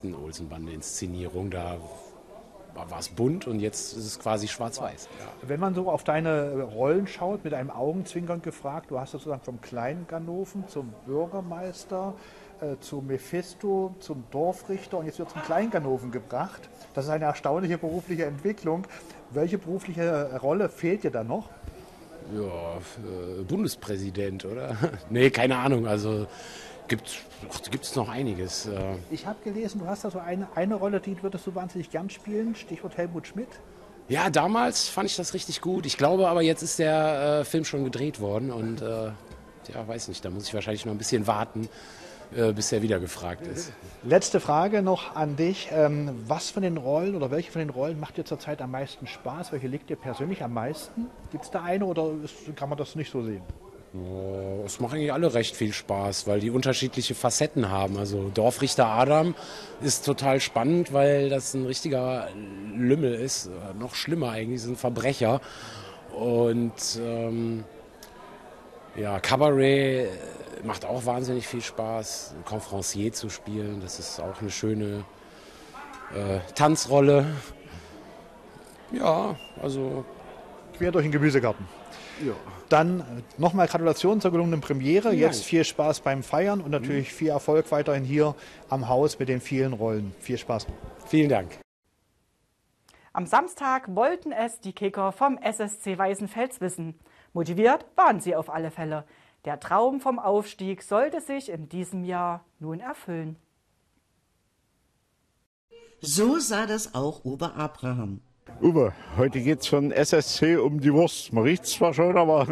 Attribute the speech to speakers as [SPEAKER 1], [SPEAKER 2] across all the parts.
[SPEAKER 1] Eine Olsenbande-Inszenierung, da war es bunt und jetzt ist es quasi schwarz-weiß. Ja.
[SPEAKER 2] Wenn man so auf deine Rollen schaut, mit einem Augenzwinkern gefragt, du hast sozusagen vom kleinen Ganoven zum Bürgermeister, zu Mephisto, zum Dorfrichter und jetzt wird zum kleinen Ganoven gebracht. Das ist eine erstaunliche berufliche Entwicklung. Welche berufliche Rolle fehlt dir da noch?
[SPEAKER 1] Ja, Bundespräsident, oder? Nee, keine Ahnung, also gibt es noch einiges.
[SPEAKER 2] Ich habe gelesen, du hast da so eine Rolle, die würdest du wahnsinnig gern spielen, Stichwort Helmut Schmidt.
[SPEAKER 1] Ja, damals fand ich das richtig gut. Ich glaube aber, jetzt ist der Film schon gedreht worden und ja, weiß nicht, da muss ich wahrscheinlich noch ein bisschen warten, bis er wieder gefragt ist.
[SPEAKER 2] Letzte Frage noch an dich. Was von den Rollen oder welche von den Rollen macht dir zurzeit am meisten Spaß? Welche liegt dir persönlich am meisten? Gibt es da eine oder kann man das nicht so sehen?
[SPEAKER 1] Es machen eigentlich alle recht viel Spaß, weil die unterschiedliche Facetten haben. Also Dorfrichter Adam ist total spannend, weil das ein richtiger Lümmel ist. Noch schlimmer eigentlich, ist ein Verbrecher. Und ja, Cabaret macht auch wahnsinnig viel Spaß. Ein Confrancier zu spielen, das ist auch eine schöne Tanzrolle. Ja, also
[SPEAKER 2] quer durch den Gemüsegarten.
[SPEAKER 1] Ja.
[SPEAKER 2] Dann nochmal Gratulation zur gelungenen Premiere.
[SPEAKER 1] Vielen
[SPEAKER 2] Jetzt
[SPEAKER 1] Dank.
[SPEAKER 2] viel Spaß beim Feiern und natürlich viel Erfolg weiterhin hier am Haus mit den vielen Rollen. Viel Spaß.
[SPEAKER 1] Vielen Dank.
[SPEAKER 3] Am Samstag wollten es die Kicker vom SSC Weißenfels wissen. Motiviert waren sie auf alle Fälle. Der Traum vom Aufstieg sollte sich in diesem Jahr nun erfüllen.
[SPEAKER 4] So sah das auch Uwe Abraham.
[SPEAKER 5] Uwe, heute geht es für den SSC um die Wurst. Man riecht es zwar schon, aber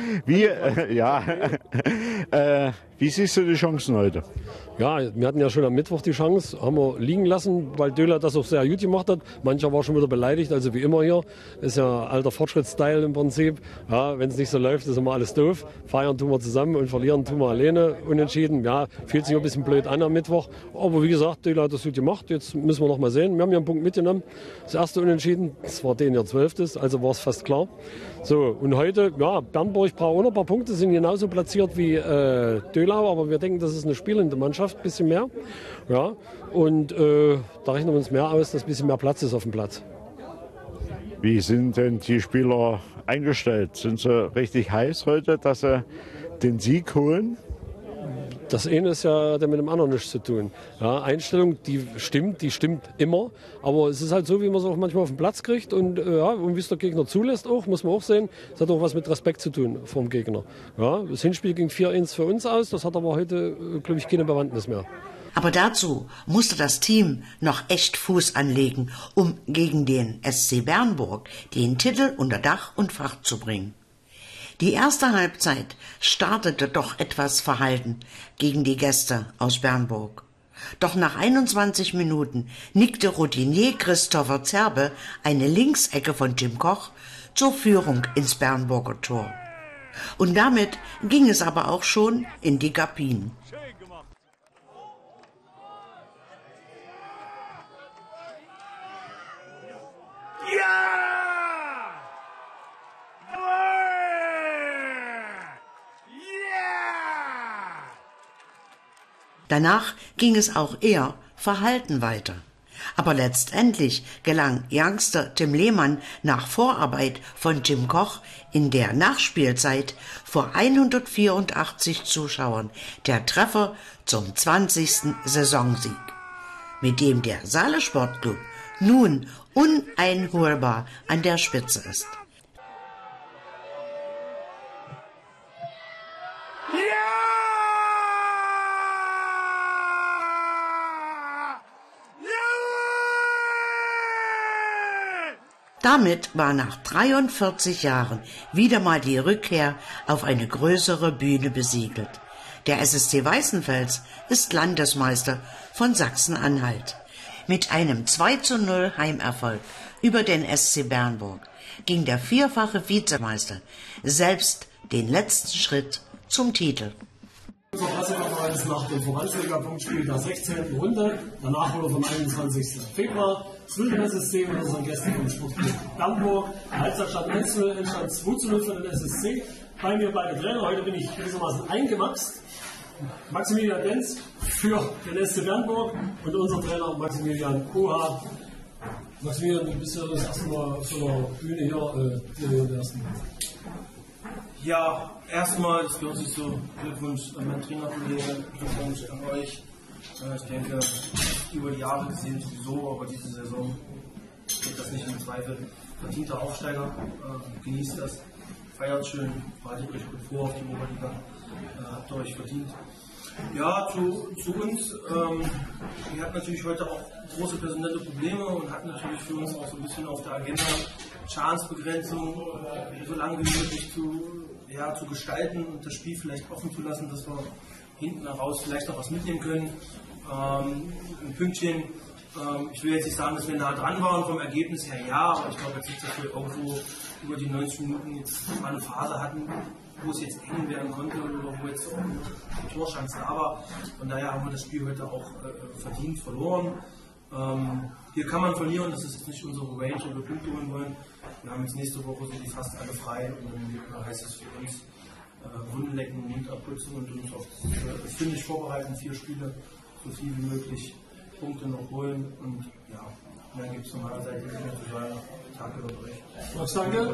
[SPEAKER 5] wie siehst du die Chancen heute?
[SPEAKER 6] Ja, wir hatten ja schon am Mittwoch die Chance, haben wir liegen lassen, weil Döhler das auch sehr gut gemacht hat. Mancher war schon wieder beleidigt, also wie immer hier. Ist ja alter Fortschrittsstyle im Prinzip. Ja, wenn es nicht so läuft, ist immer alles doof. Feiern tun wir zusammen und verlieren tun wir alleine, unentschieden. Ja, fühlt sich ein bisschen blöd an am Mittwoch. Aber wie gesagt, Döhler hat das gut gemacht. Jetzt müssen wir noch mal sehen. Wir haben ja einen Punkt mitgenommen. Das erste Unentschieden, das war den ihr 12. Also war es fast klar. So, und heute, ja, Bernburg braucht auch noch ein paar Punkte, sind genauso platziert wie Döhlau, aber wir denken, das ist eine spielende Mannschaft, ein bisschen mehr. Ja, und da rechnen wir uns mehr aus, dass ein bisschen mehr Platz ist auf dem Platz.
[SPEAKER 5] Wie sind denn die Spieler eingestellt? Sind sie richtig heiß heute, dass sie den Sieg holen?
[SPEAKER 6] Das eine ist ja mit dem anderen nichts zu tun. Ja, Einstellung, die stimmt immer. Aber es ist halt so, wie man es auch manchmal auf den Platz kriegt. Und, und wie es der Gegner zulässt auch, muss man auch sehen. Es hat auch was mit Respekt zu tun vom Gegner. Ja, das Hinspiel ging 4-1 für uns aus. Das hat aber heute, glaube ich, keine Bewandtnis mehr.
[SPEAKER 4] Aber dazu musste das Team noch echt Fuß anlegen, um gegen den SC Bernburg den Titel unter Dach und Fach zu bringen. Die erste Halbzeit startete doch etwas verhalten gegen die Gäste aus Bernburg. Doch nach 21 Minuten nickte Routinier Christopher Zerbe eine Linksecke von Jim Koch zur Führung ins Bernburger Tor. Und damit ging es aber auch schon in die Kabinen. Danach ging es auch eher verhalten weiter. Aber letztendlich gelang Youngster Tim Lehmann nach Vorarbeit von Jim Koch in der Nachspielzeit vor 184 Zuschauern der Treffer zum 20. Saisonsieg, mit dem der Saale Sportclub nun uneinholbar an der Spitze ist. Damit war nach 43 Jahren wieder mal die Rückkehr auf eine größere Bühne besiegelt. Der SSC Weißenfels ist Landesmeister von Sachsen-Anhalt. Mit einem 2:0 Heimerfolg über den SC Bernburg ging der vierfache Vizemeister selbst den letzten Schritt zum Titel.
[SPEAKER 7] Zur Pressekonferenz nach dem Verbandsliga-Punktspiel der 16. Runde. Danach wurde vom 21. Februar Zwischen SSC und unseren Gästen vom Sportclub Bernburg. Der Halbzeitstand 1:0, Endstand 2:0 für den SSC. Bei mir beide Trainer. Heute bin ich gewissermaßen eingemaxt. Maximilian Denz für den SC Bernburg und unser Trainer Maximilian Koha. Maximilian, du bist ja das erste Mal auf so einer Bühne hier der ersten Mal.
[SPEAKER 8] Ja, erstmal, das gehört sich so, Glückwunsch an meinen Trainerkollegen, Glückwunsch an euch. Ich denke, über die Jahre gesehen sowieso, aber diese Saison steht das nicht im Zweifel. Verdienter Aufsteiger, genießt das, feiert schön, bereitet euch gut vor auf die Oberliga, habt ihr euch verdient. Ja, zu uns, wir hatten natürlich heute auch große personelle Probleme und hatten natürlich für uns auch so ein bisschen auf der Agenda Chancebegrenzung, so lange wie möglich zu gestalten und das Spiel vielleicht offen zu lassen, dass wir hinten heraus vielleicht noch was mitnehmen können. Ein Pünktchen, ich will jetzt nicht sagen, dass wir nah dran waren vom Ergebnis her, ja, aber ich glaube jetzt nicht, dass wir irgendwo über die 90 Minuten jetzt mal eine Phase hatten, wo es jetzt eng werden konnte oder wo jetzt auch die Torchance da war. Von daher haben wir das Spiel heute auch verdient verloren. Hier kann man verlieren, das ist jetzt nicht unsere Range, wo wir Punkte holen wollen. Wir haben jetzt nächste Woche sind die fast alle frei und dann heißt es für uns Wunden lecken, Mund abputzen und uns auf das Finish vorbereiten, 4 Spiele, so viel wie möglich Punkte noch holen und ja, dann gibt es von meiner Seite nicht mehr zu sagen. Danke euch.
[SPEAKER 7] Max, danke.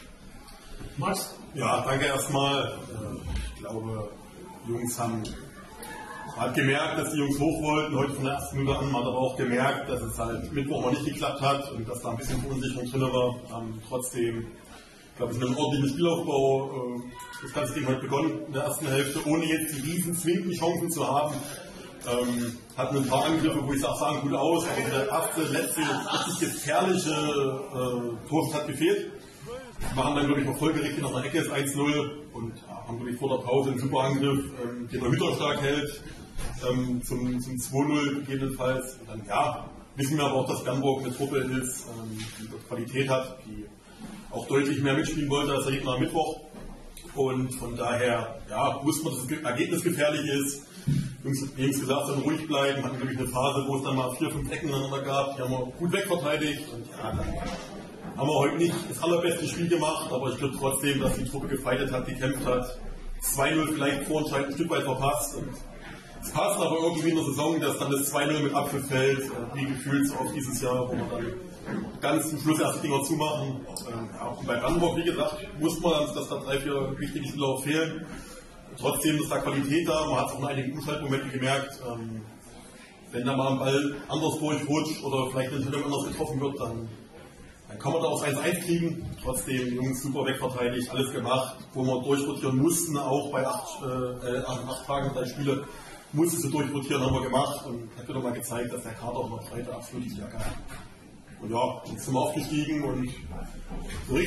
[SPEAKER 7] Max?
[SPEAKER 9] Ja, danke erstmal. Ich glaube, die Jungs haben gemerkt, dass die Jungs hoch wollten. Heute von der ersten Minute an hat aber auch gemerkt, dass es halt Mittwoch mal nicht geklappt hat und dass da ein bisschen Verunsicherung drin war. Trotzdem, ich glaube, es ist ein ordentlicher Spielaufbau. Das ganze Ding hat begonnen in der ersten Hälfte, ohne jetzt die riesen zwingenden Chancen zu haben. Hatten ein paar Angriffe, wo ich sage, sahen gut aus, aber der erste, letzte, richtig gefährliche Tor hat gefehlt. Wir machen dann, glaube ich, noch folgerichtig nach einer Ecke, ist 1-0 und haben, glaube ich, vor der Pause einen super Angriff, den der Hütter stark hält, zum 2-0 gegebenenfalls. Und dann, ja, wissen wir aber auch, dass Bernburg eine Truppe ist, die Qualität hat, die auch deutlich mehr mitspielen wollte als der Gegner am Mittwoch. Und von daher, ja, wussten wir, dass das Ergebnis gefährlich ist. Jungs gesagt haben, ruhig bleiben, hatten, glaube ich, eine Phase, wo es dann mal 4-5 Ecken ineinander gab, die haben wir gut wegverteidigt und ja, dann haben wir heute nicht das allerbeste Spiel gemacht, aber ich glaube trotzdem, dass die Truppe gefeitet hat, gekämpft hat, 2-0 vielleicht vorentscheidend ein Stück weit verpasst und es passt aber irgendwie in der Saison, dass dann das 2-0 mit Apfel fällt, wie gefühlt so auf dieses Jahr, wo wir dann ganz zum Schluss erst die Dinger zumachen. Und bei Bernburg, wie gesagt, wusste man, dass da 3-4 wichtige Spieler auch fehlen. Trotzdem ist da Qualität da, man hat es auch in einigen Umschaltmomenten gemerkt, wenn da mal ein Ball anders durchrutscht oder vielleicht eine Entscheidung anders getroffen wird, dann kann man da auch 1-1 kriegen. Trotzdem, Jungs, super wegverteidigt, alles gemacht, wo wir durchrotieren mussten, auch bei 8 Tagen 3 Spiele, mussten sie durchrotieren, haben wir gemacht und hat wieder mal gezeigt, dass der Kader auch noch Breite absolut nicht hat. Und ja, jetzt sind wir aufgestiegen und so